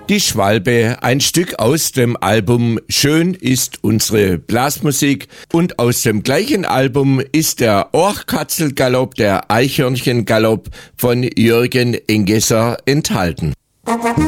Die Schwalbe, ein Stück aus dem Album Schön ist unsere Blasmusik, und aus dem gleichen Album ist der Ohrkatzelgalopp, der Eichhörnchengalopp von Jürgen Engesser enthalten.